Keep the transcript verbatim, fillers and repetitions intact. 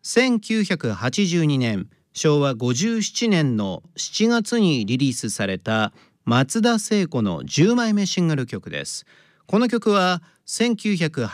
せんきゅうひゃくはちじゅうにねん、しょうわごじゅうななねんのしちがつにリリースされた松田聖子のじゅうまいめシングル曲です。この曲はせんきゅうひゃく